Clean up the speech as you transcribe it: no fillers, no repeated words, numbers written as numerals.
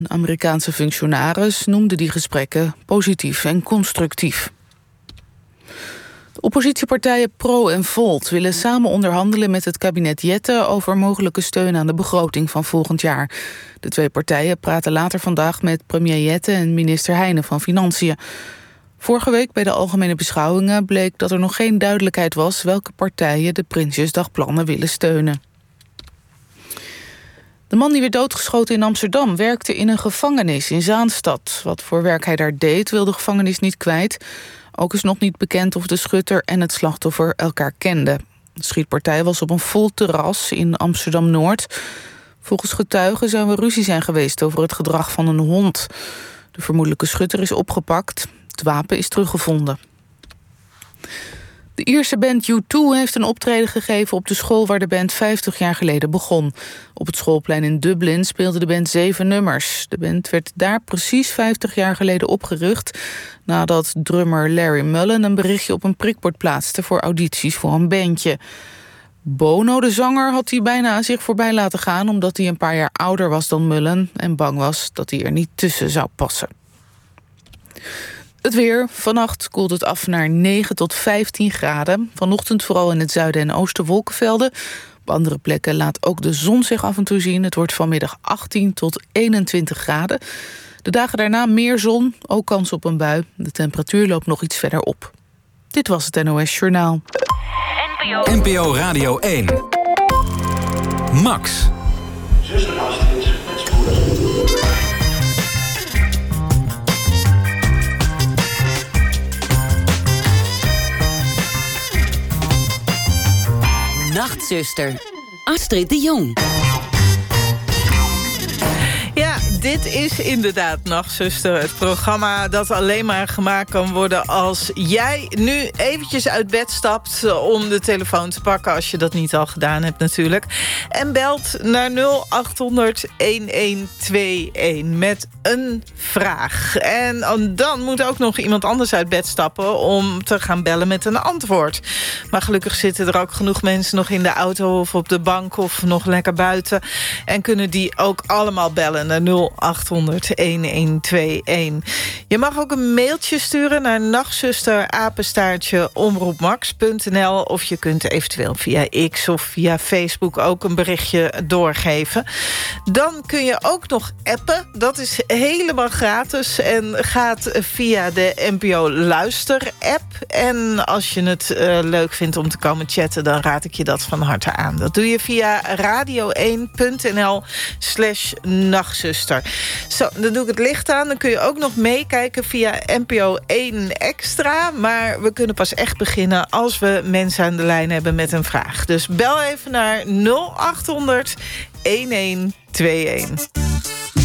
Een Amerikaanse functionaris noemde die gesprekken positief en constructief. De oppositiepartijen Pro en Volt willen samen onderhandelen met het kabinet Jette over mogelijke steun aan de begroting van volgend jaar. De twee partijen praten later vandaag met premier Jette en minister Heijnen van Financiën. Vorige week bij de algemene beschouwingen bleek dat er nog geen duidelijkheid was welke partijen de Prinsjesdagplannen willen steunen. De man die werd doodgeschoten in Amsterdam werkte in een gevangenis in Zaanstad. Wat voor werk hij daar deed, wil de gevangenis niet kwijt. Ook is nog niet bekend of de schutter en het slachtoffer elkaar kenden. De schietpartij was op een vol terras in Amsterdam-Noord. Volgens getuigen zou er ruzie zijn geweest over het gedrag van een hond. De vermoedelijke schutter is opgepakt. Het wapen is teruggevonden. De Ierse band U2 heeft een optreden gegeven op de school waar de band 50 jaar geleden begon. Op het schoolplein in Dublin speelde de band 7 nummers. De band werd daar precies 50 jaar geleden opgericht nadat drummer Larry Mullen een berichtje op een prikbord plaatste voor audities voor een bandje. Bono, de zanger, had hij bijna aan zich voorbij laten gaan omdat hij een paar jaar ouder was dan Mullen en bang was dat hij er niet tussen zou passen. Het weer. Vannacht koelt het af naar 9 tot 15 graden. Vanochtend vooral in het zuiden en oosten wolkenvelden. Op andere plekken laat ook de zon zich af en toe zien. Het wordt vanmiddag 18 tot 21 graden. De dagen daarna meer zon, ook kans op een bui. De temperatuur loopt nog iets verder op. Dit was het NOS Journaal. NPO Radio 1. Max. Zuster Astrid met spoedig. Nachtzuster, Astrid de Jong. Ja, dit is inderdaad Nachtzuster. Het programma dat alleen maar gemaakt kan worden als jij nu eventjes uit bed stapt om de telefoon te pakken, als je dat niet al gedaan hebt natuurlijk. En belt naar 0800-1121 met een vraag. En dan moet ook nog iemand anders uit bed stappen om te gaan bellen met een antwoord. Maar gelukkig zitten er ook genoeg mensen nog in de auto of op de bank of nog lekker buiten. En kunnen die ook allemaal bellen naar 0800-1121. Je mag ook een mailtje sturen naar nachtzuster@omroepmax.nl of je kunt eventueel via X of via Facebook ook een berichtje doorgeven. Dan kun je ook nog appen. Dat is helemaal gratis en gaat via de NPO Luister app. En als je het leuk vindt om te komen chatten, dan raad ik je dat van harte aan. Dat doe je via radio1.nl/nachtzuster. Zo, dan doe ik het licht aan. Dan kun je ook nog meekijken via NPO 1 Extra. Maar we kunnen pas echt beginnen als we mensen aan de lijn hebben met een vraag. Dus bel even naar 0800-1121.